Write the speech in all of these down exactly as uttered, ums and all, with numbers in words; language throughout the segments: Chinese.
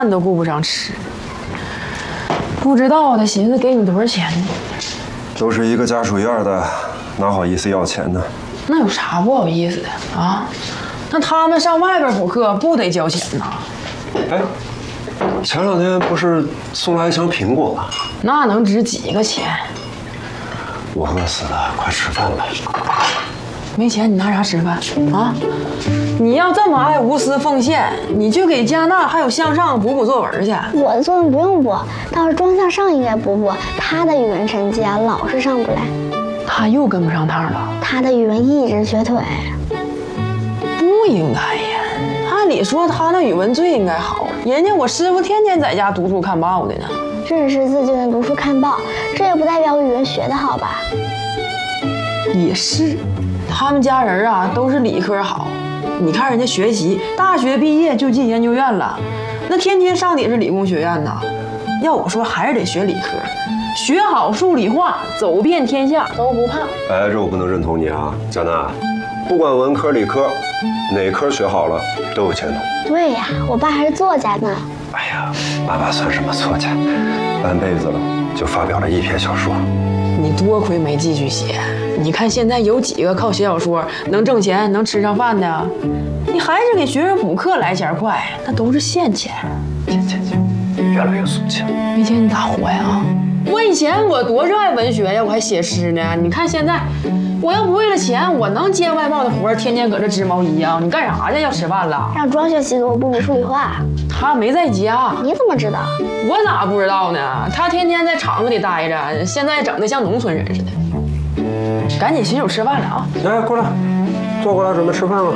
饭都顾不上吃。不知道他寻思给你多少钱呢？ 都是一个家属院的，哪好意思要钱呢？ 那有啥不好意思的啊？那他们上外边补课不得交钱呐？ 哎，前两天不是送来一箱苹果吗？ 那能值几个钱？ 我饿死了，快吃饭吧。 没钱你拿啥吃饭啊？你要这么爱无私奉献，你就给加纳还有向上补补作文去。 我的作文不用补，倒是庄向上应该补补，他的语文成绩啊老是上不来。 他又跟不上趟了。 他的语文一直瘸腿。 不应该呀，按理说他那语文最应该好，人家我师傅天天在家读书看报的呢。 认识字就能读书看报，这也不代表语文学得好吧？ 也是，他们家人啊都是理科好。你看人家学习，大学毕业就进研究院了，那天天上的也是理工学院呐。要我说，还是得学理科，学好数理化，走遍天下都不怕。 哎，这我不能认同你啊，佳娜，不管文科理科，哪科学好了都有前途。 对呀，我爸还是作家呢。 哎呀，爸爸算什么作家，半辈子了就发表了一篇小说。 你多亏没继续写，你看现在有几个靠写小说能挣钱、能吃上饭的？你还是给学生补课来钱快，那都是现钱。 钱钱钱，越来越俗气了。 没钱你咋活呀？啊！我以前我多热爱文学呀，我还写诗呢。你看现在，我要不为了钱，我能接外贸的活，天天搁这织毛衣呀？你干啥去？要吃饭了？ 让庄学习给我补补数理化。 他没在家。 你怎么知道？ 我咋不知道呢？他天天在厂子里待着，现在整的像农村人似的。赶紧洗手吃饭了啊！ 来，过来，坐过来，准备吃饭了。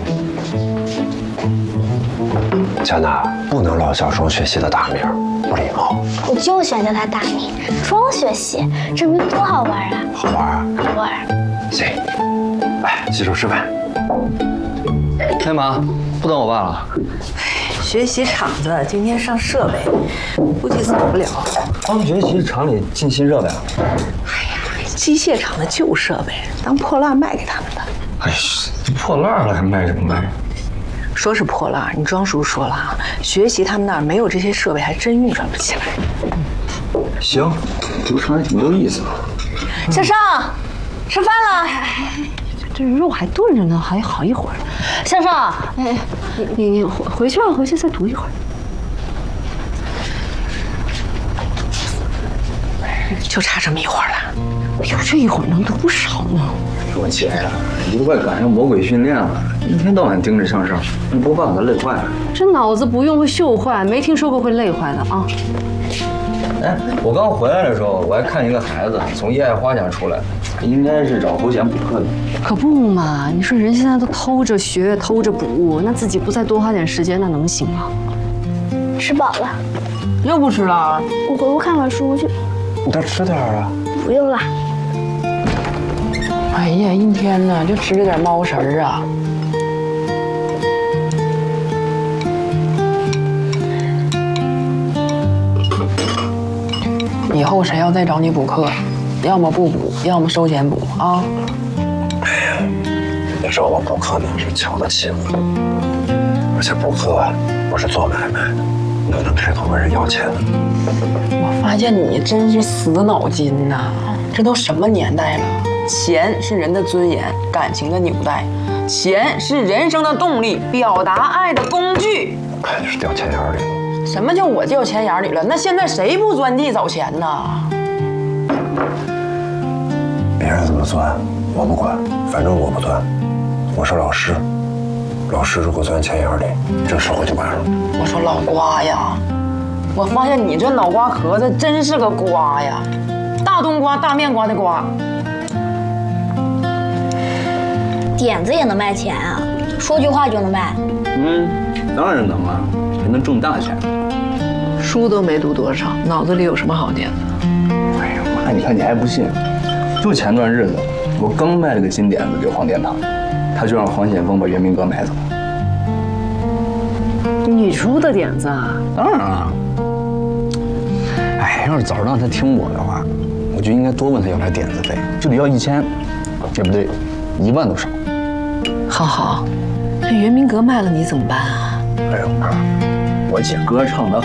佳娜，不能老叫庄学习的大名，不礼貌。 我就喜欢叫他大名，庄学习，这名多好玩啊！ 好玩啊！ 好玩。 行，来洗手吃饭。 哎妈，不等我爸了。 学习厂子今天上设备，估计走不了。 刚学习厂里进新设备啊？ 哎呀，机械厂的旧设备当破烂卖给他们的。 哎呀，破烂了还卖什么卖？ 说是破烂，你庄叔说了啊，学习他们那儿没有这些设备，还真运转不起来。 行，流程还挺有意思的。 向上，吃饭了。 这肉还炖着呢，还好一会儿。向上，哎，你你你回回去吧，回去再读一会儿。 就差这么一会儿了。 哎呦，这一会儿能读不少呢。 我姐呀，你都快赶上魔鬼训练了，一天到晚盯着向上，你不把我累坏了？ 这脑子不用会锈坏，没听说过会累坏的啊。 哎，我刚回来的时候，我还看一个孩子从叶爱花家出来，应该是找侯贤补课的。 可不嘛，你说人现在都偷着学，偷着补，那自己不再多花点时间，那能行吗？ 吃饱了， 又不吃了？ 我回屋看看书去。 你再吃点啊。 不用了。 哎呀，一天呢就吃了点猫食儿啊。以后谁要再找你补课，要么不补，要么收钱补啊！ 哎呀，你找我补课那是瞧得起我，而且补课不是做买卖的，哪能开口问人要钱呢？ 我发现你真是死脑筋呐！这都什么年代了？钱是人的尊严、感情的纽带，钱是人生的动力、表达爱的工具。 看你是掉钱眼里了。 什么叫我掉钱眼里了？那现在谁不钻地找钱呢？ 别人怎么钻，我不管，反正我不钻。我是老师，老师如果钻钱眼里，这社会就完了。 我说老瓜呀，我发现你这脑瓜壳子真是个瓜呀，大冬瓜、大面瓜的瓜。 点子也能卖钱啊？说句话就能卖？ 嗯，当然能了，还能挣大钱。 书都没读多少，脑子里有什么好点子？ 哎呀妈，你看你还不信？就前段日子，我刚卖了个金点子给黄殿堂，他就让黄显峰把袁明阁买走。 你出的点子啊？ 当然了。哎，要是早知道他听我的话，我就应该多问他要点点子费，就得要一千，也不对，一万都少。 好好，这袁明阁卖了你怎么办啊？ 哎呦妈， 我姐歌唱的